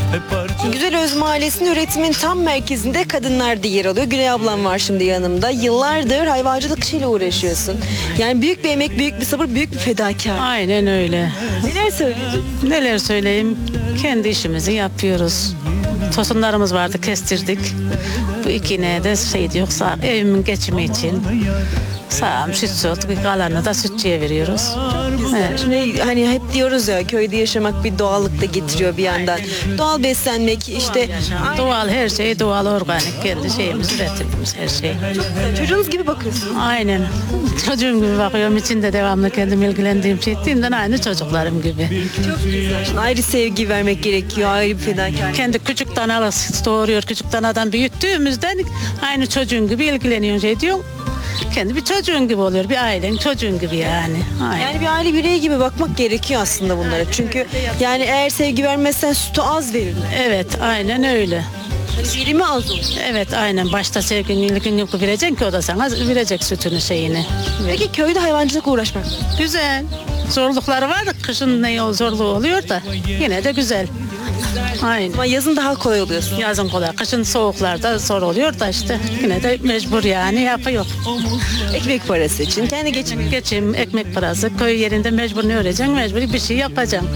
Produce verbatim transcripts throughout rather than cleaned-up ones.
Güzel Öz Mahallesi'nin üretimin tam merkezinde kadınlar da yer alıyor. Gülay ablam var şimdi yanımda. Yıllardır hayvancılık işiyle uğraşıyorsun. Yani büyük bir emek, büyük bir sabır, büyük bir fedakarlık. Aynen öyle. Neler söyleyeceksin? Neler söyleyeyim? Kendi işimizi yapıyoruz. Tosunlarımız vardı, kestirdik. Bu ikine de şey yoksa evimin geçimi için sağım süt süt, kalanını da sütçüye veriyoruz. Evet. Şimdi hani hep diyoruz ya, köyde yaşamak bir doğallık da getiriyor bir yandan. Doğal beslenmek işte. Doğal her şey, doğal organik kendi şeyimiz, üretimimiz her şey. Çocuğunuz gibi bakıyorsun. Aynen. Çocuğum gibi bakıyorum. İçinde devamlı kendim ilgilendiğim şey ettiğimden aynı çocuklarım gibi. Şimdi ayrı sevgi vermek gerekiyor, ayrı bir fedakarlık. Kendi küçük danalı doğuruyor. Küçük danadan büyüttüğümüzden aynı çocuğun gibi ilgileniyor şey diyor. Kendi bir çocuğun gibi oluyor. Bir ailen çocuğun gibi yani. Aynen. Yani bir aile bireyi gibi bakmak gerekiyor aslında bunlara. Çünkü yani eğer sevgi vermezsen sütü az verirler. Evet, aynen öyle. Verimi az olur. Evet, aynen. Başta sevgini, ilgini yok vereceksin ki o da sana verecek sütünü şeyini. Peki köyde hayvancılıkla uğraşmak. Güzel. Zorlukları var da kışın ne o zorluğu oluyor da yine de güzel. Aynen. Ama yazın daha kolay oluyorsun. Yazın kolay, kışın soğuklarda zor oluyor da işte yine de mecbur yani yapıyor. Ekmek parası için kendi geçim. Geçim, ekmek parası, köy yerinde mecbur ne öğreceksin, mecbur bir şey yapacaksın.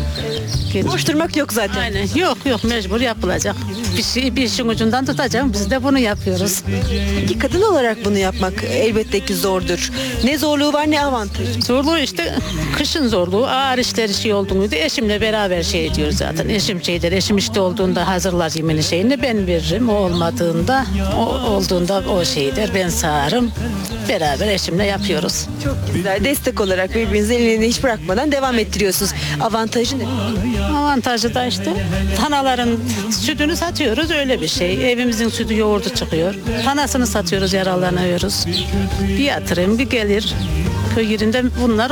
Boş durmak yok zaten. Aynen, yok yok mecbur yapılacak. Bir şey, bir işin ucundan tutacağım, biz de bunu yapıyoruz. Peki kadın olarak bunu yapmak elbette ki zordur. Ne zorluğu var ne avantajı. Zorluğu işte kışın zorluğu, ağır işleri şey olduğunu eşimle beraber şey ediyoruz zaten. Eşim şeydir, eşim işte olduğunda hazırlar yemeğini şeyini ben veririm. O olmadığında, o olduğunda o şeydir, ben sağarım. Beraber eşimle yapıyoruz. Çok güzel. Destek olarak birbirinizin elini hiç bırakmadan devam ettiriyorsunuz. Avantajı ne? Avantajı da işte danaların sütünü satıyoruz öyle bir şey. Evimizin sütü yoğurdu çıkıyor. Tanasını satıyoruz, yaralanıyoruz. Bir yatırım bir gelir. Köy yerinde bunlar